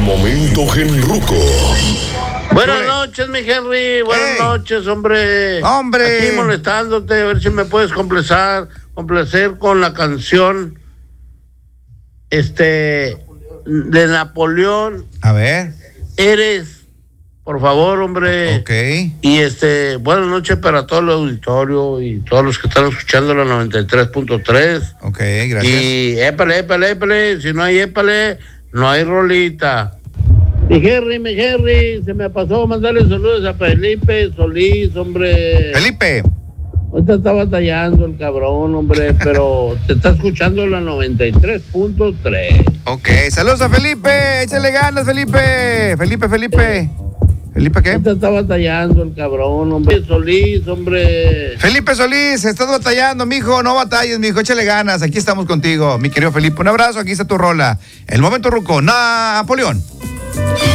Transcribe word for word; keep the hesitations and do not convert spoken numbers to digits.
momento genruco. Buenas noches, mi Henry. Buenas Hey. noches, hombre. Hombre. Aquí molestándote, a ver si me puedes complacer, complacer con la canción este de Napoleón. A ver. Eres, por favor, hombre. Ok. Y este, buenas noches para todo el auditorio y todos los que están escuchando la noventa y tres punto tres. Ok, gracias. Y épale, épale, épale. Si no hay épale, no hay rolita. Mi Henry, mi Henry, se me pasó mandarle saludos a Felipe Solís, hombre. Felipe. Ahorita está batallando el cabrón, hombre, pero te está escuchando la noventa y tres punto tres. Ok, saludos a Felipe. Échale ganas, Felipe. Felipe, Felipe. ¿Felipe qué? Ahorita está batallando el cabrón, hombre. Solís, hombre. Felipe Solís, estás batallando, mijo. No batalles, mijo. Échale ganas. Aquí estamos contigo, mi querido Felipe. Un abrazo. Aquí está tu rola. El momento ruco. Napoleón.